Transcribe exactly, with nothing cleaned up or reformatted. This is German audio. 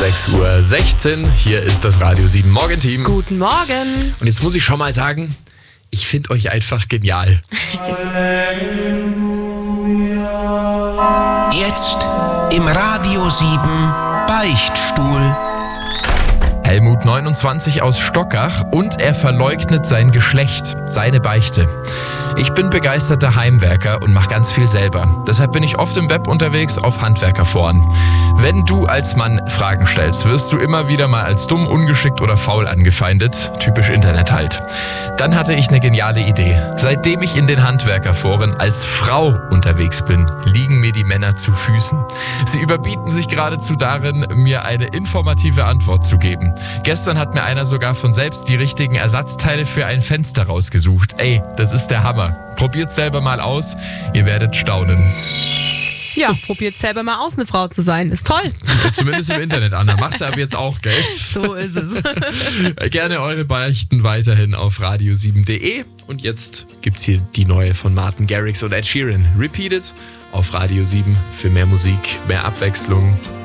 sechs Uhr sechzehn, hier ist das Radio sieben Morgenteam. Guten Morgen. Und jetzt muss ich schon mal sagen, ich finde euch einfach genial. Jetzt im Radio sieben Beichtstuhl. Helmut, neunundzwanzig, aus Stockach, und er verleugnet sein Geschlecht, seine Beichte. Ich bin begeisterter Heimwerker und mache ganz viel selber. Deshalb bin ich oft im Web unterwegs auf Handwerkerforen. Wenn du als Mann Fragen stellst, wirst du immer wieder mal als dumm, ungeschickt oder faul angefeindet. Typisch Internet halt. Dann hatte ich eine geniale Idee. Seitdem ich in den Handwerkerforen als Frau unterwegs bin, liegen mir die Männer zu Füßen. Sie überbieten sich geradezu darin, mir eine informative Antwort zu geben. Gestern hat mir einer sogar von selbst die richtigen Ersatzteile für ein Fenster rausgesucht. Ey, das ist der Hammer. Probiert selber mal aus, ihr werdet staunen. Ja, probiert selber mal aus, eine Frau zu sein. Ist toll. Zumindest im Internet, Anna. Machst du aber jetzt auch, gell? So ist es. Gerne eure Beichten weiterhin auf radio sieben punkt de. Und jetzt gibt's hier die neue von Martin Garrix und Ed Sheeran. Repeat It auf Radio sieben für mehr Musik, mehr Abwechslung